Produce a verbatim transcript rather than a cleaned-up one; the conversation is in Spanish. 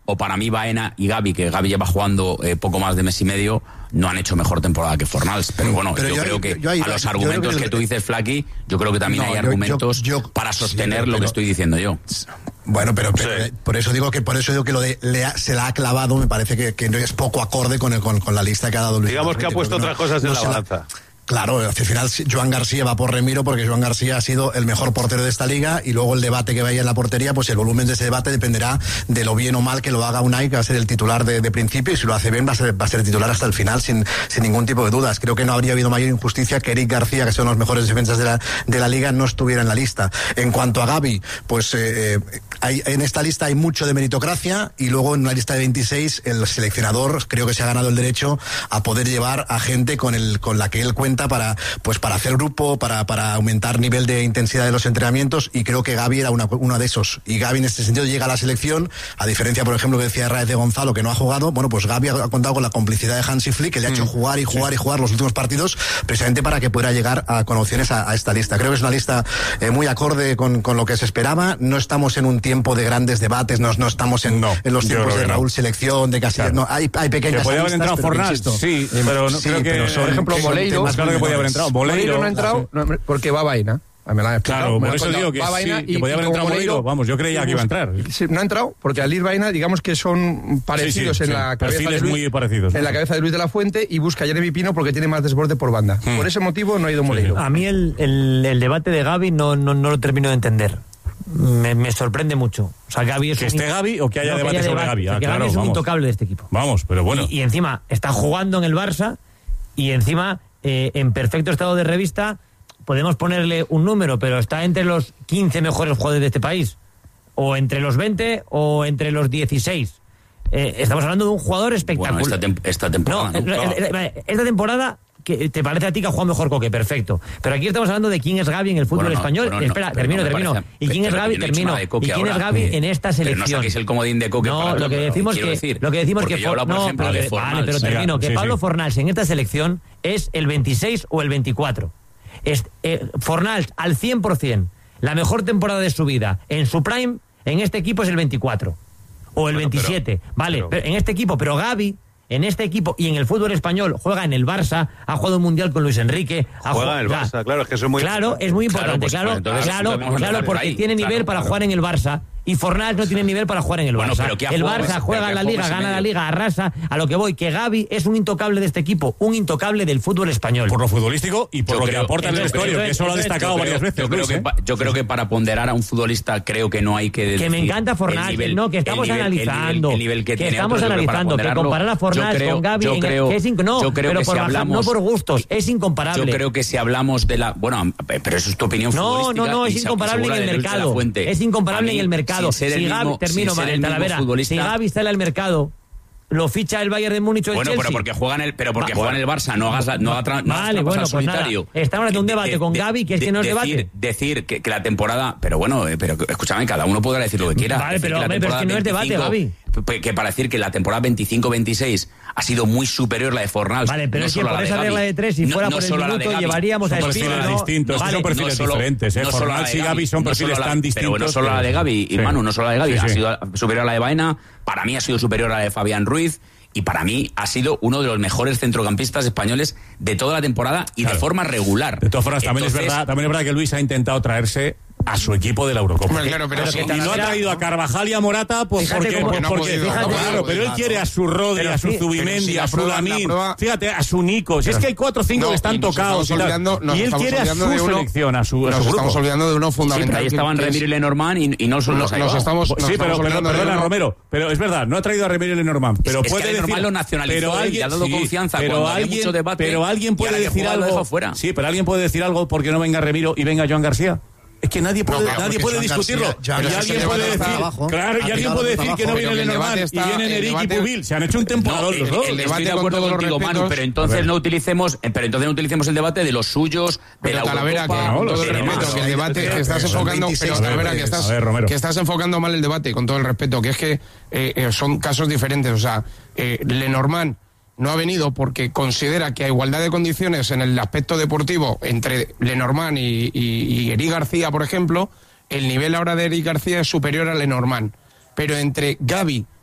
o para mí Baena y Gavi, que Gavi lleva jugando eh, poco más de mes y medio, no han hecho mejor temporada que Fornals. Pero bueno, pero yo, yo creo que yo, yo ahí, a los argumentos que, que tú dices, Flaky, yo creo que también no, hay argumentos yo, yo, para sostener sí, pero, lo que estoy diciendo yo. Bueno, pero, pero sí. por eso digo que por eso digo que lo de le ha, se la ha clavado, me parece que, que no es poco acorde con, el, con, con la lista que ha dado Luis. Digamos que ha puesto otras no, cosas en no la balanza. Claro, al final Joan García va por Remiro porque Joan García ha sido el mejor portero de esta liga y luego el debate que vaya en la portería, pues el volumen de ese debate dependerá de lo bien o mal que lo haga Unai, que va a ser el titular de, de principio, y si lo hace bien va a ser, va a ser el titular hasta el final sin, sin ningún tipo de dudas. Creo que no habría habido mayor injusticia que Eric García, que son los mejores defensas de la, de la liga, no estuviera en la lista. En cuanto a Gavi, pues eh, hay, en esta lista hay mucho de meritocracia y luego en la lista de veintiséis el seleccionador creo que se ha ganado el derecho a poder llevar a gente con, el, con la que él cuenta para pues para hacer grupo, para, para aumentar nivel de intensidad de los entrenamientos, y creo que Gavi era una, uno de esos. Y Gavi en este sentido llega a la selección, a diferencia, por ejemplo, que decía Raez de Gonzalo, que no ha jugado. Bueno, pues Gavi ha contado con la complicidad de Hansi Flick, que le ha hecho jugar y jugar sí. y jugar los últimos partidos, precisamente para que pueda llegar a, con opciones a, a esta lista. Creo que es una lista eh, muy acorde con, con lo que se esperaba. No estamos en un tiempo de grandes debates, no, no estamos en, no, en los tiempos de Raúl no. Selección, de Casillas. Claro. No, hay, hay pequeñas. Que podía haber entrado Fornals, sí, pero no, sí, creo que, pero son, por ejemplo, Moleiro, más claro que podía haber entrado. Moleiro no ha entrado no, porque va Baena. Me la claro, por eso digo que, sí, y, que podía haber entrado Moleiro. Vamos, yo creía que iba a entrar. Sí, no ha entrado porque al ir Baena, digamos que son parecidos sí, sí, en sí. la cabeza de Luis, muy parecidos, en la cabeza de Luis de la Fuente, y busca a Jeremy Pino porque tiene más desborde por banda. Hmm. Por ese motivo no ha ido Moleiro. A mí el, el, el debate de Gavi no, no, no lo termino de entender. Me, me sorprende mucho. O sea, Gavi es que esté Gavi o que haya no, debate que haya sobre debate, Gavi. Ah, claro, Gavi es un vamos. intocable de este equipo. Vamos, pero bueno. Y, y encima está jugando en el Barça y encima eh, en perfecto estado de revista. Podemos ponerle un número, pero está entre los quince mejores jugadores de este país, o entre los veinte o entre los dieciséis. Eh, estamos hablando de un jugador espectacular. Bueno, esta, tem- esta temporada no, no, claro. Esta temporada que te parece a ti que ha jugado mejor Coque, perfecto, pero aquí estamos hablando de quién es Gavi en el fútbol bueno, no, español. Bueno, no, Espera, termino, no termino parece, y quién es Gavi, termino y quién ahora, es Gavi eh, en esta selección. Pero no saquéis el comodín de Coque. No, para lo que decimos que decir, lo que decimos que For, no, ejemplo, pero, Fornals, vale, pero termino que sí, Pablo sí. Fornals en esta selección es el veintiséis o el veinticuatro. Es, eh, Fornals al cien por ciento, la mejor temporada de su vida en su prime en este equipo es el veinticuatro o el bueno, veintisiete, pero, vale, pero, pero en este equipo, pero Gavi en este equipo y en el fútbol español juega en el Barça, ha jugado un mundial con Luis Enrique, ha juega en el Barça, claro, claro, es que eso es muy claro, importante. es muy importante, claro, pues, claro, claro, claro, claro porque ahí, tiene nivel claro, para claro. jugar en el Barça. Y Fornals no tiene nivel para jugar en el Barça. Bueno, pero el jugado, Barça juega en la Liga, gana la Liga, arrasa. A lo que voy, que Gavi es un intocable de este equipo, un intocable del fútbol español. Por lo futbolístico y por yo lo creo, que aporta en el vestuario, que eso lo ha destacado varias veces. Yo creo, que, yo creo que para ponderar a un futbolista creo que no hay que decir... Que me encanta Fornals, nivel, no, que estamos nivel, analizando. El nivel, el nivel que, que tiene estamos otro, analizando, que comparar a Fornals con Gavi... Yo creo, que es inc- no, yo creo pero que por si bajar, hablamos... no por gustos, es incomparable. Yo creo que si hablamos de la... Bueno, pero eso es tu opinión no, futbolística. No, no, no, es incomparable en el mercado. Es incomparable en el mercado. Si Gavi... Termino, Talavera, si Gavi sale al mercado, lo ficha el Bayern de Múnich o el bueno, Chelsea. Bueno, pero porque juega en el, pero porque Va, juega en el Barça, no hagas, no hagas, no vale, hagas bueno, pues solitario. Nada. Estamos en un debate de, con de, Gavi, que es de, que no es decir, debate. Decir que, que la temporada, pero bueno, eh, pero escúchame, cada uno podrá decir lo que quiera. Vale, pero, hombre, pero es que no es debate, Gavi. Que para decir que la temporada veinticinco veintiséis ha sido muy superior la de Fornals. Vale, pero no es que por esa regla de tres, si no, fuera no por el minuto, llevaríamos a Espino. Son perfiles distintos, son perfiles diferentes. Fornals y Gavi son perfiles tan distintos. Pero no solo la de Gavi, y Manu, no solo la de Gavi, ha sido superior a la de Baena, para mí ha sido superior a la de Fabián Ruiz, y para mí ha sido uno de los mejores centrocampistas españoles de toda la temporada y claro. de forma regular. De todas formas, también, Entonces, es verdad, también es verdad que Luis ha intentado traerse a su equipo de la Eurocopa. Bueno, claro, pero pero sí, y no ha traído a Carvajal y a Morata pues porque, porque, porque, no porque podido, fíjate, no claro, pero él quiere a su Rodri, a su sí, Zubimendi, si a su Lamín, fíjate, a su Nico. Si es que hay cuatro o cinco no, que están tocados y, y él quiere a su uno, selección, a su, a su nos grupo. Estamos olvidando de uno fundamental. Sí, pero ahí estaban Remiro y Lenormand y, y no solo los nos estamos nos Sí, pero perdona, perdona, Romero, pero es verdad, no ha traído a Remiro y Lenormand, pero es puede que decir, lo nacionalizó, pero alguien le ha dado confianza pero alguien, pero alguien puede decir algo. Sí, pero alguien puede decir algo porque no venga Remiro y venga Joan García. Es que nadie puede, no, claro, nadie puede discutirlo. García, y alguien puede decir, abajo, claro, y alguien puede decir que no viene Lenormand y vienen Eric y Pubil. Se han hecho un temporador no, los dos. El, el estoy de acuerdo contigo, Manu, pero entonces no utilicemos, pero entonces no utilicemos el debate de los suyos, de pero la Talavera, Eurocopa, que, con todo el respeto, que el debate que estás enfocando, pero Talavera, que estás, que estás enfocando mal el debate, con todo el respeto, que es que eh, son casos diferentes. O sea, eh, Lenormand no ha venido porque considera que a igualdad de condiciones en el aspecto deportivo entre Lenormand y, y, y Eric García, por ejemplo, el nivel ahora de Eric García es superior a Lenormand. Pero entre Gavi